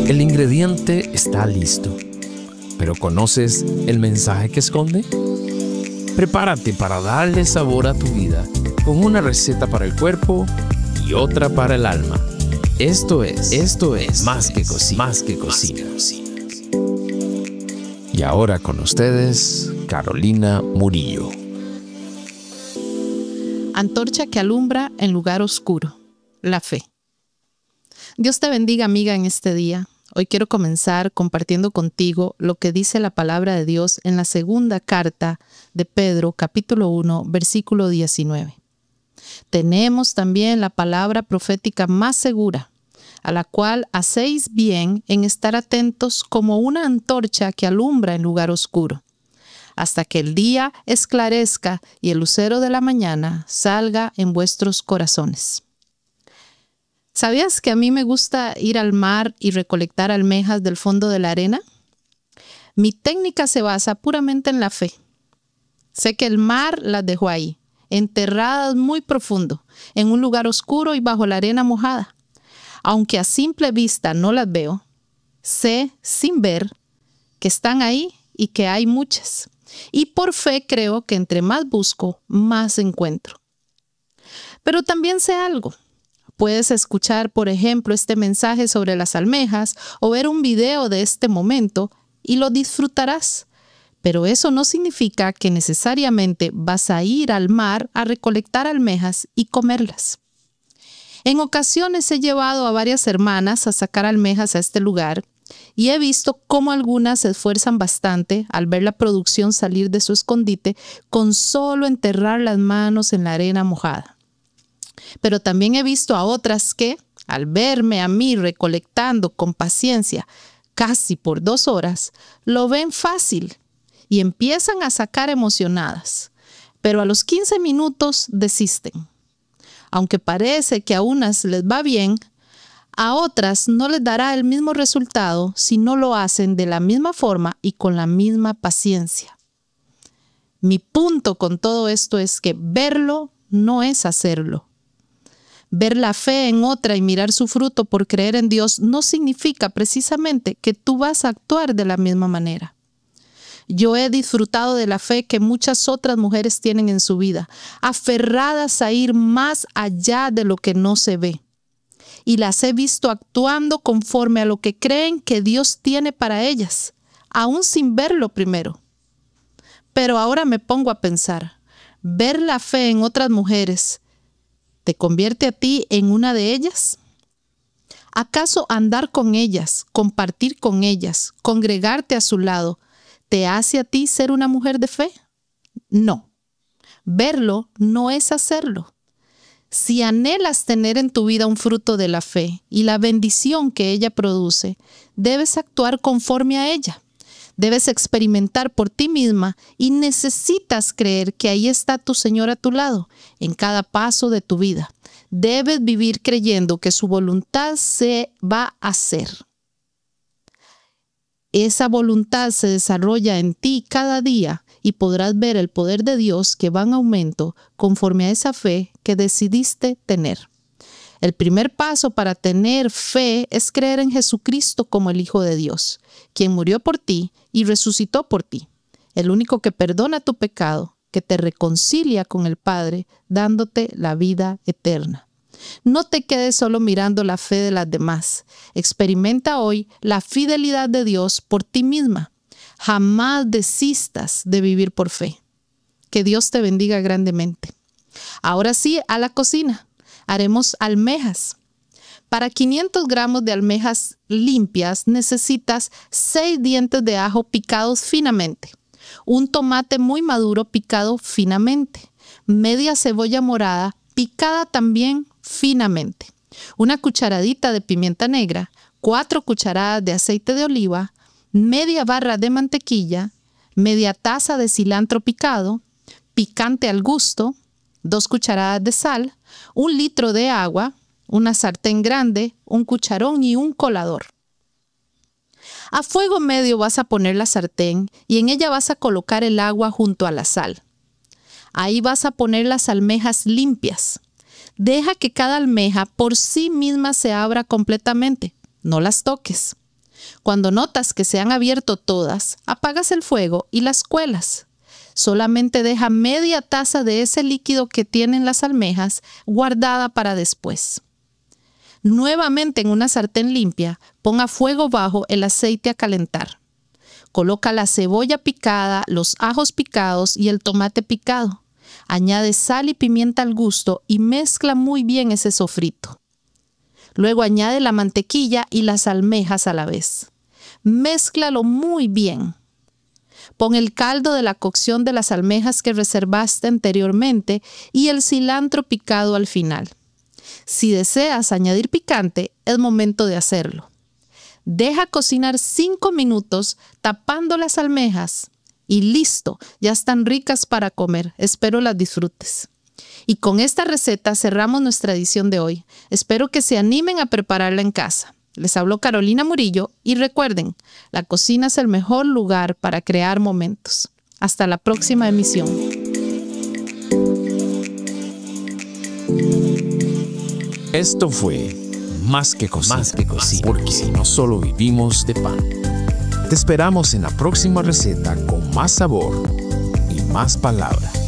El ingrediente está listo, pero ¿conoces el mensaje que esconde? Prepárate para darle sabor a tu vida con una receta para el cuerpo y otra para el alma. Esto es Más que Cocina. Y ahora con ustedes, Carolina Murillo. Antorcha que alumbra en lugar oscuro, la fe. Dios te bendiga, amiga, en este día. Hoy quiero comenzar compartiendo contigo lo que dice la palabra de Dios en la segunda carta de Pedro, capítulo 1, versículo 19. Tenemos también la palabra profética más segura, a la cual hacéis bien en estar atentos como una antorcha que alumbra en lugar oscuro, hasta que el día esclarezca y el lucero de la mañana salga en vuestros corazones. ¿Sabías que a mí me gusta ir al mar y recolectar almejas del fondo de la arena? Mi técnica se basa puramente en la fe. Sé que el mar las dejó ahí, enterradas muy profundo, en un lugar oscuro y bajo la arena mojada. Aunque a simple vista no las veo, sé sin ver que están ahí y que hay muchas. Y por fe creo que entre más busco, más encuentro. Pero también sé algo. Puedes escuchar, por ejemplo, este mensaje sobre las almejas o ver un video de este momento y lo disfrutarás. Pero eso no significa que necesariamente vas a ir al mar a recolectar almejas y comerlas. En ocasiones he llevado a varias hermanas a sacar almejas a este lugar y he visto cómo algunas se esfuerzan bastante al ver la producción salir de su escondite con solo enterrar las manos en la arena mojada. Pero también he visto a otras que, al verme a mí recolectando con paciencia casi por 2 horas, lo ven fácil y empiezan a sacar emocionadas. Pero a los 15 minutos desisten. Aunque parece que a unas les va bien, a otras no les dará el mismo resultado si no lo hacen de la misma forma y con la misma paciencia. Mi punto con todo esto es que verlo no es hacerlo. Ver la fe en otra y mirar su fruto por creer en Dios no significa precisamente que tú vas a actuar de la misma manera. Yo he disfrutado de la fe que muchas otras mujeres tienen en su vida, aferradas a ir más allá de lo que no se ve. Y las he visto actuando conforme a lo que creen que Dios tiene para ellas, aún sin verlo primero. Pero ahora me pongo a pensar, ver la fe en otras mujeres ¿te convierte a ti en una de ellas? ¿Acaso andar con ellas, compartir con ellas, congregarte a su lado, te hace a ti ser una mujer de fe? No. Verlo no es hacerlo. Si anhelas tener en tu vida un fruto de la fe y la bendición que ella produce, debes actuar conforme a ella. Debes experimentar por ti misma y necesitas creer que ahí está tu Señor a tu lado, en cada paso de tu vida. Debes vivir creyendo que su voluntad se va a hacer. Esa voluntad se desarrolla en ti cada día y podrás ver el poder de Dios que va en aumento conforme a esa fe que decidiste tener. El primer paso para tener fe es creer en Jesucristo como el Hijo de Dios, quien murió por ti y resucitó por ti, el único que perdona tu pecado, que te reconcilia con el Padre, dándote la vida eterna. No te quedes solo mirando la fe de las demás. Experimenta hoy la fidelidad de Dios por ti misma. Jamás desistas de vivir por fe. Que Dios te bendiga grandemente. Ahora sí, a la cocina. Haremos almejas. Para 500 gramos de almejas limpias necesitas 6 dientes de ajo picados finamente, un tomate muy maduro picado finamente, media cebolla morada picada también finamente, una cucharadita de pimienta negra, 4 cucharadas de aceite de oliva, media barra de mantequilla, media taza de cilantro picado, picante al gusto, 2 cucharadas de sal, 1 litro de agua, una sartén grande, un cucharón y un colador. A fuego medio vas a poner la sartén y en ella vas a colocar el agua junto a la sal. Ahí vas a poner las almejas limpias. Deja que cada almeja por sí misma se abra completamente. No las toques. Cuando notas que se han abierto todas, apagas el fuego y las cuelas. Solamente deja media taza de ese líquido que tienen las almejas guardada para después. Nuevamente en una sartén limpia, pon a fuego bajo el aceite a calentar. Coloca la cebolla picada, los ajos picados y el tomate picado. Añade sal y pimienta al gusto y mezcla muy bien ese sofrito. Luego añade la mantequilla y las almejas a la vez. Mézclalo muy bien. Pon el caldo de la cocción de las almejas que reservaste anteriormente y el cilantro picado al final. Si deseas añadir picante, es momento de hacerlo. Deja cocinar 5 minutos tapando las almejas y listo, ya están ricas para comer. Espero las disfrutes. Y con esta receta cerramos nuestra edición de hoy. Espero que se animen a prepararla en casa. Les habló Carolina Murillo y recuerden, la cocina es el mejor lugar para crear momentos. Hasta la próxima emisión. Esto fue Más que Cocina, porque no solo vivimos de pan. Te esperamos en la próxima receta con más sabor y más palabra.